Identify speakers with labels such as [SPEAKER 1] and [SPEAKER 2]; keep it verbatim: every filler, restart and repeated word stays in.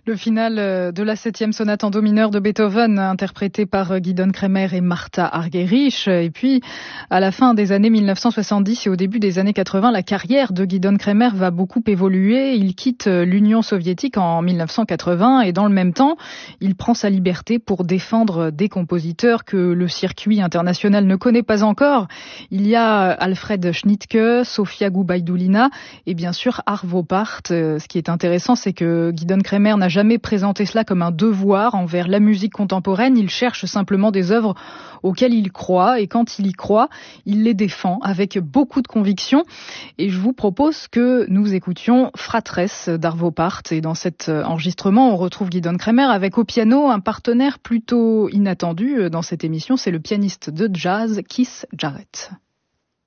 [SPEAKER 1] Le final de la septième sonate en do mineur de Beethoven, interprétée par Gidon Kremer et Martha Argerich. Et puis, à la fin des années mille neuf cent soixante-dix et au début des années quatre-vingts, la carrière de Gidon Kremer va beaucoup évoluer. Il quitte l'Union soviétique en mille neuf cent quatre-vingts et dans le même temps, il prend sa liberté pour défendre des compositeurs que le circuit international ne connaît pas encore. Il y a Alfred Schnittke, Sofia Gubaidulina et bien sûr Arvo Pärt. Ce qui est intéressant, c'est que Gidon Kremer n'a jamais présenté cela comme un devoir envers la musique contemporaine. Il cherche simplement des œuvres auxquelles il croit et quand il y croit, il les défend avec beaucoup de conviction. Et je vous propose que nous écoutions Fratress d'Arvo Pärt. Et dans cet enregistrement, on retrouve Gidon Kremer avec au piano un partenaire plutôt inattendu dans cette émission. C'est le pianiste de jazz Keith Jarrett.